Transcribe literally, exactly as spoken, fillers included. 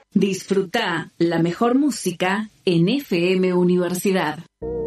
Disfruta la mejor música en F M Universidad.